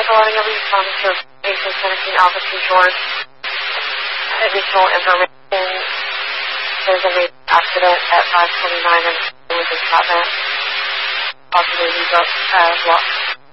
Hello, we from the Station 17 Alpha 2 George. Additional information. There's a major accident at 529 and with the Scotland. Possibly we got blocked.